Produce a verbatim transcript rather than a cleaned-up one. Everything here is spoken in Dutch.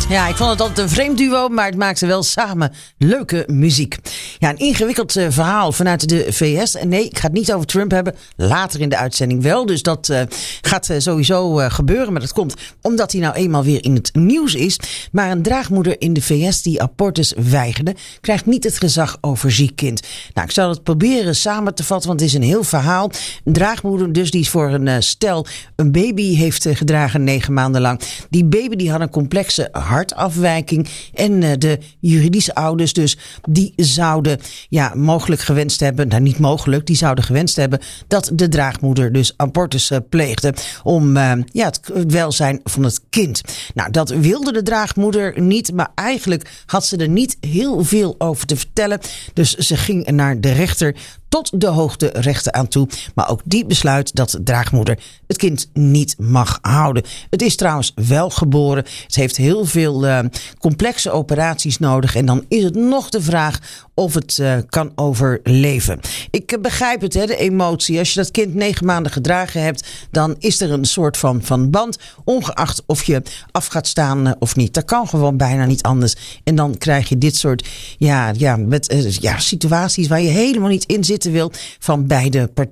Ja, ik vond het altijd een vreemd duo, maar het maakte wel samen leuke muziek. Ja, een ingewikkeld uh, verhaal vanuit de V S. En nee, ik ga het niet over Trump hebben. Later in de uitzending wel. Dus dat uh, gaat uh, sowieso uh, gebeuren. Maar dat komt omdat hij nou eenmaal weer in het nieuws is. Maar een draagmoeder in de V S die abortus weigerde, krijgt niet het gezag over ziek kind. Nou, ik zal het proberen samen te vatten, want het is een heel verhaal. Een draagmoeder dus die voor een uh, stel een baby heeft uh, gedragen negen maanden lang. Die baby die had een complexe hartafwijking. En uh, de juridische ouders dus, die zouden ja, mogelijk gewenst hebben, nou niet mogelijk, die zouden gewenst hebben dat de draagmoeder dus abortus uh, pleegde om uh, ja, het welzijn van het kind. Nou, dat wilde de draagmoeder niet, maar eigenlijk had ze er niet heel veel over te vertellen. Dus ze ging naar de rechter tot de hoogste rechter aan toe. Maar ook die besluit dat de draagmoeder het kind niet mag houden. Het is trouwens wel geboren. Het heeft heel veel uh, complexe operaties nodig. En dan is het nog de vraag of het uh, kan overleven. Ik uh, begrijp het, hè, de emotie. Als je dat kind negen maanden gedragen hebt, dan is er een soort van, van band. Ongeacht of je af gaat staan uh, of niet. Dat kan gewoon bijna niet anders. En dan krijg je dit soort ja, ja, met, uh, ja, situaties waar je helemaal niet in zitten wil van beide partijen.